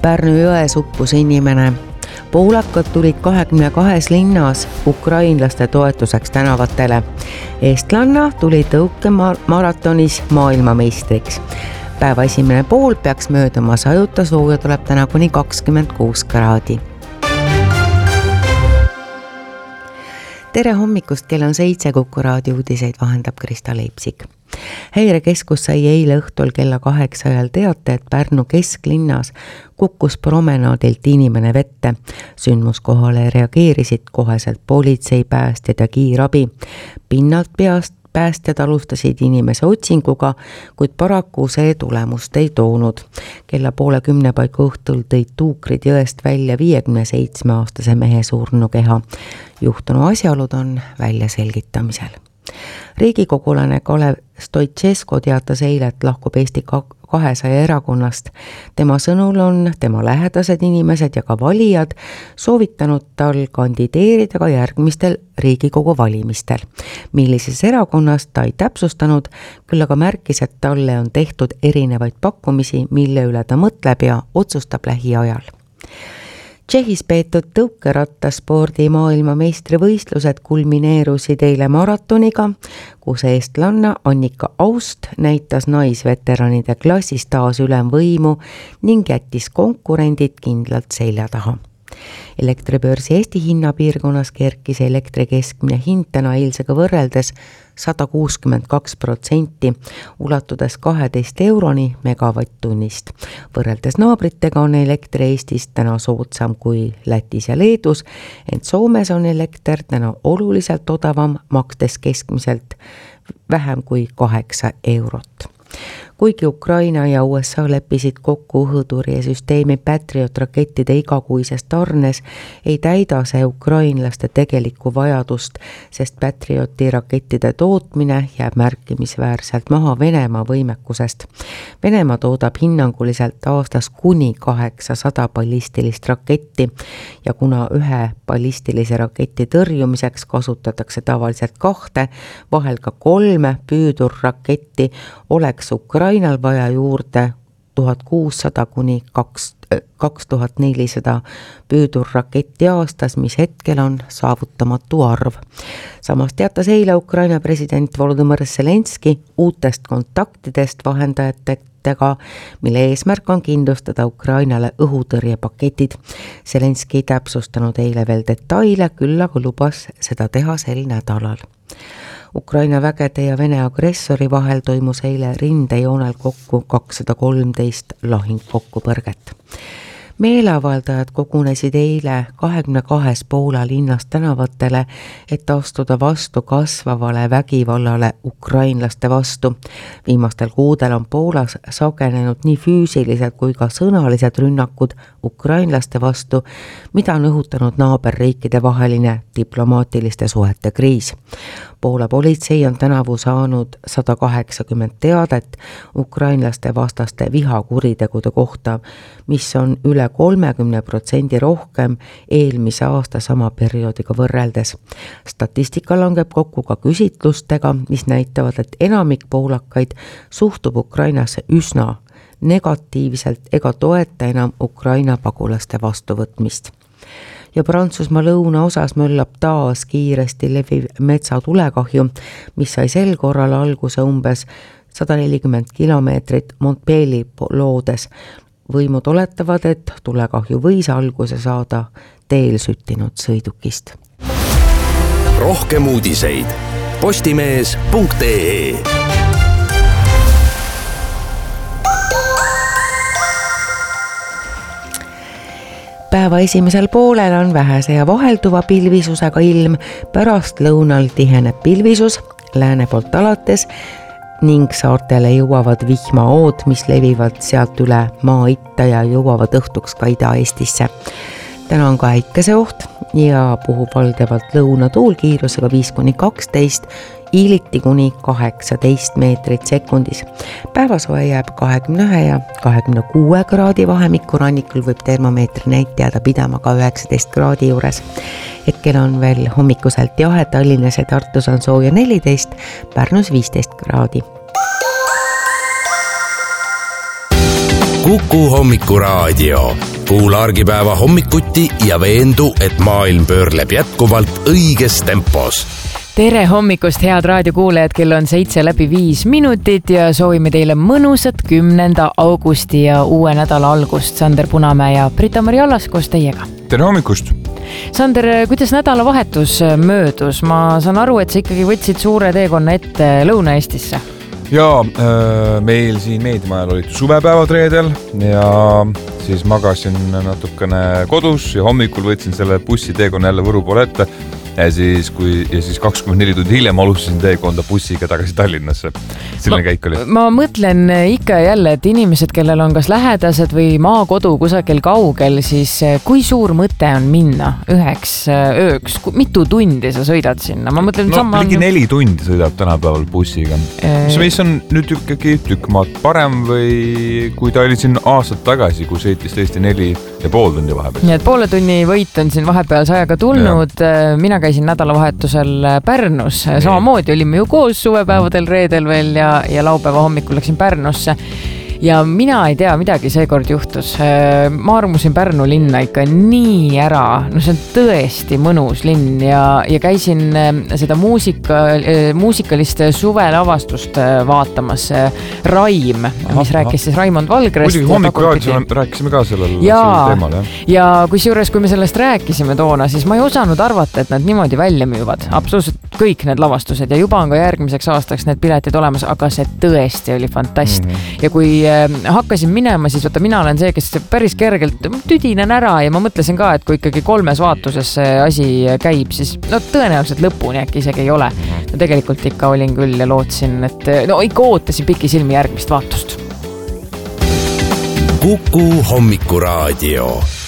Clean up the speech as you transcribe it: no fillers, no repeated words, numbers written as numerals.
Pärnu-Jões uppus inimene. Poolakad tulid 22 linnas ukrainlaste toetuseks tänavatele. Eestlanna tuli tõukemaratonis maailmameistriks. Päeva esimene pool peaks mööduma sajuta, sooja tuleb täna kuni 26 kraadi. Tere hommikust, kell on 7, Kuku raadio uudiseid vahendab Krista Leipsik. Häirekeskus sai eile õhtul kella 8 ajal teate, et Pärnu kesklinnas kukkus promenaadilt inimene vette. Sündmuskohale reageerisid koheselt politsei, päästjad ja kiirabi. Pinnalt päästjad alustasid inimese otsinguga, kuid paraku see tulemust ei toonud. Kella 9:30 paiku õhtul tõid tuukrid jõest välja 57-aastase mehe surnu keha. Juhtunu asjaolud on välja selgitamisel. Riigikogulane Kalev Stoicescu teatas eile, et lahkub Eesti 200 erakonnast. Tema sõnul on tema lähedased inimesed ja ka valijad soovitanud tal kandideerida ka järgmistel Riigikogu valimistel. Millises erakonnas ta ei täpsustanud, küll aga märkis, et talle on tehtud erinevaid pakkumisi, mille üle ta mõtleb ja otsustab lähiajal. Tšehhis peetud tõukerattaspordi maailmameistrivõistlused kulmineerusid eile maratoniga, kus eestlanna Annika Aust näitas naisveteranide klassis taas ülemvõimu ning jättis konkurendid kindlalt selja taha. Elektribörsi Eesti hinnapiirkonnas kerkis elektri keskmine hind täna eilsega võrreldes 162%, ulatudes 12 euroni megavatt-tunnist. Võrreldes naabritega on elektri Eestis täna soodsam kui Lätis ja Leedus, ent Soomes on elekter täna oluliselt odavam, makstes keskmiselt vähem kui 8 eurot. Kuigi Ukraina ja USA leppisid kokku õhutõrjesüsteemi Patriot rakettide igakuises tarnes, ei täida see ukrainlaste tegelikku vajadust, sest Patrioti rakettide tootmine jääb märkimisväärselt maha Venemaa võimekusest. Venemaa toodab hinnanguliselt aastas kuni 800 ballistilist raketti ja kuna ühe ballistilise raketi tõrjumiseks kasutatakse tavaliselt 2, vahel ka 3 püüdurraketti, oleks Ukrainal vaja juurde 1600 kuni 2400 püüdurraketti aastas, mis hetkel on saavutamatu arv. Samas teatas eile Ukraina president Volodõmõr Zelenski uutest kontaktidest vahendajatega, mille eesmärk on kindlustada Ukrainale õhutõrjepaketid. Zelenski ei täpsustanud eile veel detaile, küll aga lubas seda teha sel nädalal. Ukraina vägede ja Vene agressori vahel toimus eile rindejoonel kokku 213 lahingkokkupõrget. Meeleavaldajad kogunesid eile 22 Poola linnast tänavatele, et astuda vastu kasvavale vägivallale ukrainlaste vastu. Viimastel kuudel on Poolas sagenenud nii füüsilised kui ka sõnalised rünnakud ukrainlaste vastu, mida on õhutanud naaberriikide vaheline diplomaatiliste suhete kriis. Poola politsei on tänavu saanud 180 teadet ukrainlaste vastaste vihakuritegude kohta, mis on üle 30% rohkem eelmise aasta sama perioodiga võrreldes. Statistika langeb kokku ka küsitlustega, mis näitavad, et enamik poolakaid suhtub Ukrainasse üsna negatiivselt ega toeta enam Ukraina pagulaste vastuvõtmist. Ja Prantsusmaa lõunaosas möllab taas kiiresti leviv metsatulekahju, mis sai sel korral alguse umbes 140 kilomeetrit Montpellier loodes. Võimud oletavad, et tulekahju võis alguse saada teel süttinud sõidukist. Rohkem uudiseid postimees.ee. Päeva esimesel poolel on vähese ja vahelduva pilvisusega ilm, pärast lõunal tiheneb pilvisus lääne poolt alates ning saartele jõuavad vihmaood, mis levivad sealt üle maa itta ja jõuavad õhtuks ka Ida-Eestisse. Täna on ka äikeseoht ja puhub valdavalt lõunatuul kiirusega 5-12, iiliti kuni 18 meetrit sekundis. Päevasoe jääb 21 ja 26 kraadi vahemikku, rannikul võib termomeetri näit jääda pidama ka 19 kraadi juures. Hetkel on veel hommikuselt jahe, Tallinnas ja Tartus on sooja 14, Pärnus 15 kraadi. Kuku hommikuraadio. kuula argipäeva hommikuti ja veendu, et maailm pöörleb jätkuvalt õiges tempos. Tere hommikust, head raadiokuulajad, kell on 7:05 ja soovime teile mõnusat 10. augusti ja uue nädala algust. Sander Punamäe ja Brita-Mari Allas koos teiega. Tere hommikust! Sander, kuidas nädalavahetus möödus? Ma saan aru, et sa ikkagi võtsid suure teekonna ette Lõuna-Eestisse. Ja meil siin meediamajal olid suvepäevad reedel ja siis magasin natukene kodus ja hommikul võtsin selle bussi teekonna jälle Võru poole ette. Ja siis 24 tundi hiljem alustasin teekonda bussiga tagasi Tallinnasse. Selline käik oli. Ma mõtlen ikka jälle, et inimesed, kellel on kas lähedased või maakodu kusagil kaugel, siis kui suur mõte on minna üheks ööks? Mitu tundi sa sõidad sinna? Ma mõtlen, ligi 4 tundi sõidab tänapäeval bussiga. Mis on nüüd ikkagi tükk maad parem või kui ta oli siin aastad tagasi, kui sõitis tõesti 4,5 tundi vahepeal. Nii et poole tunni võit on siin vahepeal sajaga tulnud. Mina käisin nädalavahetusel Pärnus. Samamoodi olime ju koos suvepäevadel reedel veel ja laupäeva hommikul läksin Pärnusse. Ja mina ei tea, midagi seekord juhtus. Ma armusin Pärnu linna ikka nii ära. No see on tõesti mõnus linn ja käisin seda muusikalist suvelavastust vaatamas. Raim, mis rääkis siis Raimond Valgrest. Muidugi hommikuraadios rääkisime ka sellel teemal. Ja kusjuures, kui me sellest rääkisime toona, siis ma ei osanud arvata, et nad niimoodi välja müüvad. Absoluutselt kõik need lavastused ja juba on ka järgmiseks aastaks need piletid olemas, aga see tõesti oli fantast. Ja kui hakkasin minema, siis mina olen see, kes päris kergelt tüdinen ära ja ma mõtlesin ka, et kui ikkagi 3 vaatuses see asi käib, siis tõenäoliselt lõpuni äkki isegi ei ole. No tegelikult ikka olin küll ja lootsin, et ikka ootasin pikisilmi järgmist vaatust. Kuku hommikuraadio.